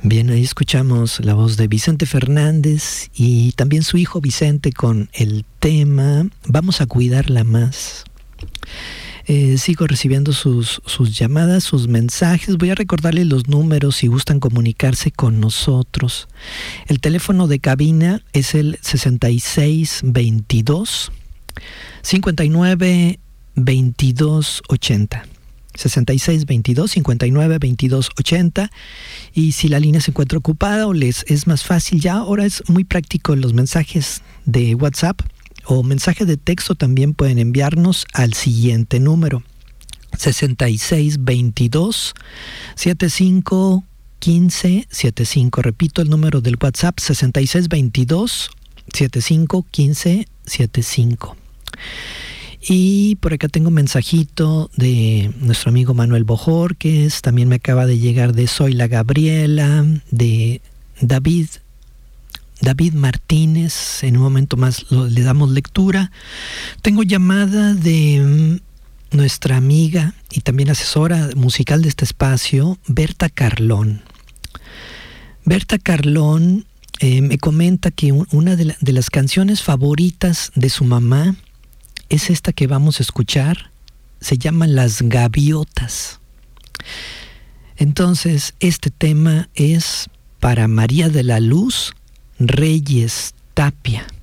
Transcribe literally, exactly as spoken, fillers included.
Bien, ahí escuchamos la voz de Vicente Fernández y también su hijo Vicente con el tema Vamos a cuidarla más. Eh, sigo recibiendo sus, sus llamadas, sus mensajes. Voy a recordarles los números si gustan comunicarse con nosotros. El teléfono de cabina es el sesenta y seis veintidós, cincuenta y nueve veintidós ochenta. sesenta y seis veintidós, cincuenta y nueve veintidós ochenta. Y si la línea se encuentra ocupada o les es más fácil ya, ahora es muy práctico los mensajes de WhatsApp o mensaje de texto también pueden enviarnos al siguiente número: sesenta y seis veintidós, setenta y cinco quince setenta y cinco. Repito el número del WhatsApp: sesenta y seis veintidós, setenta y cinco quince setenta y cinco. Y por acá tengo un mensajito de nuestro amigo Manuel Bojorquez, también me acaba de llegar de Zoila Gabriela, de David, David Martínez, en un momento más lo, le damos lectura. Tengo llamada de nuestra amiga y también asesora musical de este espacio, Berta Carlón. Berta Carlón eh, me comenta que una de, la, de las canciones favoritas de su mamá es esta que vamos a escuchar, se llama Las Gaviotas. Entonces, este tema es para María de la Luz Reyes Tapia.